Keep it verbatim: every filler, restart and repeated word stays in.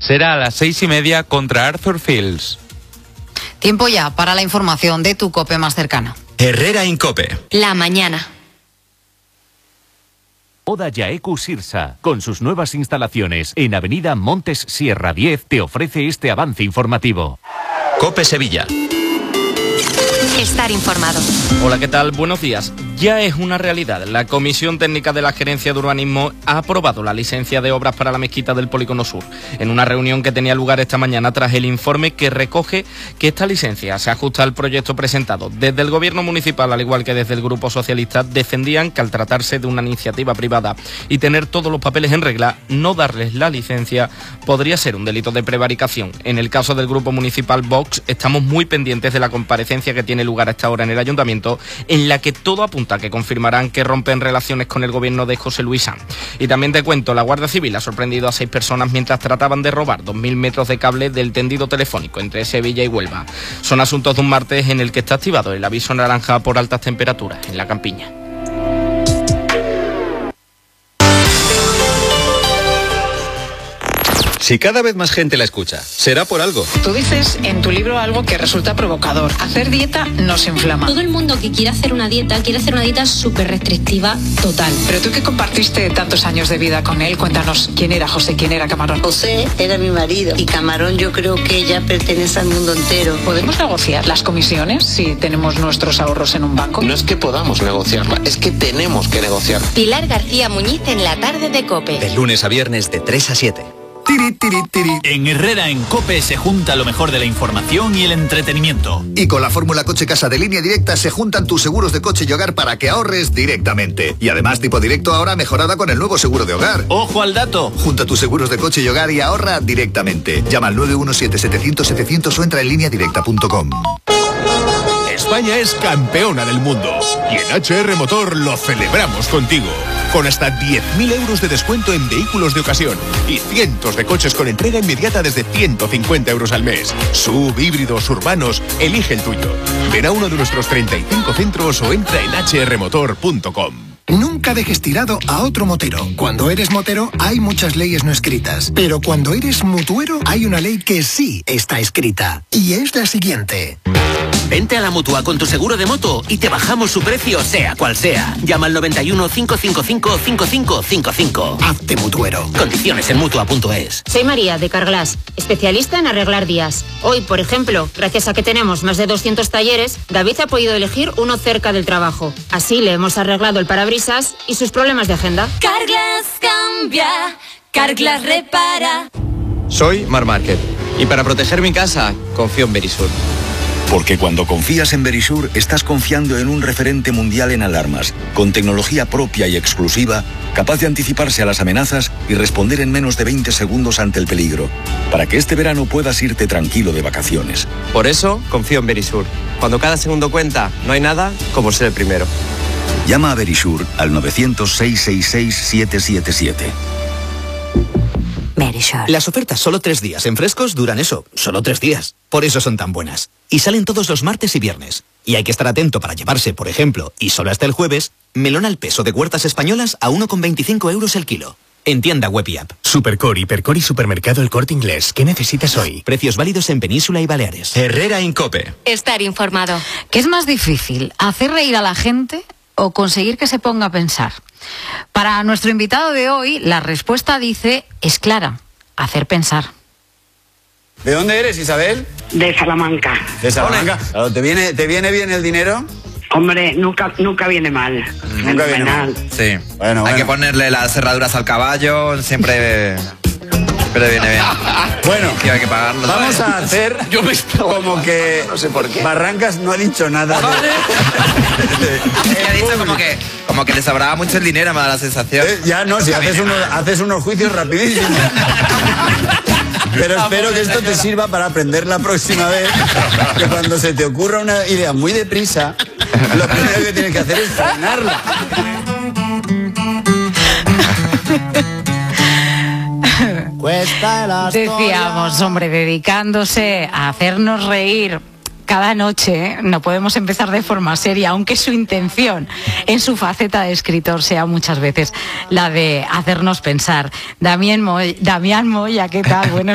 Será a las seis y media contra Arthur Fields. Tiempo ya para la información de tu COPE más cercana. Herrera Incope. La mañana. Oda Yaeku Sirsa, con sus nuevas instalaciones en Avenida Montes Sierra diez, te ofrece este avance informativo. COPE Sevilla. Estar informado. Hola, ¿qué tal? Buenos días. Ya es una realidad. La Comisión Técnica de la Gerencia de Urbanismo ha aprobado la licencia de obras para la mezquita del Polígono Sur, en una reunión que tenía lugar esta mañana tras el informe que recoge que esta licencia se ajusta al proyecto presentado. Desde el Gobierno municipal, al igual que desde el Grupo Socialista, defendían que al tratarse de una iniciativa privada y tener todos los papeles en regla, no darles la licencia podría ser un delito de prevaricación. En el caso del Grupo Municipal Vox, estamos muy pendientes de la comparecencia que tiene lugar a esta hora en el Ayuntamiento, en la que todo apunta a que confirmarán que rompen relaciones con el gobierno de José Luis Sanz. Y también te cuento, la Guardia Civil ha sorprendido a seis personas mientras trataban de robar dos mil metros de cable del tendido telefónico entre Sevilla y Huelva. Son asuntos de un martes en el que está activado el aviso naranja por altas temperaturas en la campiña. Si cada vez más gente la escucha, será por algo. Tú dices en tu libro algo que resulta provocador. Hacer dieta nos inflama. Todo el mundo que quiere hacer una dieta, quiere hacer una dieta súper restrictiva, total. Pero tú que compartiste tantos años de vida con él, cuéntanos quién era José, quién era Camarón. José era mi marido y Camarón yo creo que ya pertenece al mundo entero. ¿Podemos negociar las comisiones si tenemos nuestros ahorros en un banco? No es que podamos negociarla, es que tenemos que negociar. Pilar García Muñiz en la tarde de COPE. De lunes a viernes de tres a siete. Tiri, tiri, tiri. En Herrera en COPE se junta lo mejor de la información y el entretenimiento. Y con la fórmula Coche Casa de Línea Directa se juntan tus seguros de coche y hogar para que ahorres directamente. Y además tipo directo ahora mejorada con el nuevo seguro de hogar. ¡Ojo al dato! Junta tus seguros de coche y hogar y ahorra directamente. Llama al nueve uno siete, setecientos, setecientos o entra en línea directa punto com. España es campeona del mundo y en H R Motor lo celebramos contigo. Con hasta diez mil euros de descuento en vehículos de ocasión y cientos de coches con entrega inmediata desde ciento cincuenta euros al mes. Sub, híbridos, urbanos, elige el tuyo. Ven a uno de nuestros treinta y cinco centros o entra en hache erre motor punto com. Nunca dejes tirado a otro motero. Cuando eres motero hay muchas leyes no escritas, pero cuando eres mutuero hay una ley que sí está escrita y es la siguiente. Vente a la Mutua con tu seguro de moto y te bajamos su precio sea cual sea. Llama al noventa y uno, cinco cinco cinco, cinco cinco cinco cinco. Hazte mutuero. Condiciones en mutua punto es. Soy María de Carglass, especialista en arreglar días. Hoy, por ejemplo, gracias a que tenemos más de doscientos talleres, David ha podido elegir uno cerca del trabajo. Así le hemos arreglado el parabrisas y sus problemas de agenda. Carglass cambia, Carglass repara. Soy Mar Márquez y para proteger mi casa confío en Verisur. Porque cuando confías en Verisur, estás confiando en un referente mundial en alarmas, con tecnología propia y exclusiva, capaz de anticiparse a las amenazas y responder en menos de veinte segundos ante el peligro, para que este verano puedas irte tranquilo de vacaciones. Por eso, confío en Verisur. Cuando cada segundo cuenta, no hay nada como ser el primero. Llama a Verisur al novecientos, seiscientos sesenta y seis, siete siete siete. Verisur. Las ofertas solo tres días en Frescos duran eso, solo tres días. Por eso son tan buenas. Y salen todos los martes y viernes. Y hay que estar atento para llevarse, por ejemplo, y solo hasta el jueves, melón al peso de Huertas Españolas a uno con veinticinco euros el kilo. En tienda web y app. Supercor, Hipercor y Supermercado El Corte Inglés. ¿Qué necesitas hoy? Precios válidos en Península y Baleares. Herrera Incope. Estar informado. ¿Qué es más difícil, hacer reír a la gente o conseguir que se ponga a pensar? Para nuestro invitado de hoy, la respuesta dice, es clara, hacer pensar. ¿De dónde eres, Isabel? De Salamanca. ¿De Salamanca? Claro, ¿te viene, ¿te viene bien el dinero? Hombre, nunca, nunca viene mal. Nunca viene mal. Sí. Bueno, Hay bueno. que ponerle las cerraduras al caballo, siempre... Siempre viene bien. Bueno, que hay que pagarlo. Vamos a hacer Yo me como que no sé por qué. Barrancas no ha dicho nada. Vale. Ha dicho como que, como que le sobraba mucho el dinero, me da la sensación. Eh, ya no, si haces, uno, haces unos juicios rapidísimos. Pero espero que esto te sirva para aprender la próxima vez que cuando se te ocurra una idea muy deprisa, lo primero que tienes que hacer es frenarla. Decíamos, hombre, dedicándose a hacernos reír cada noche, ¿eh? No podemos empezar de forma seria, aunque su intención en su faceta de escritor sea muchas veces la de hacernos pensar. Damián Moya, Damián Moya, ¿qué tal? Buenos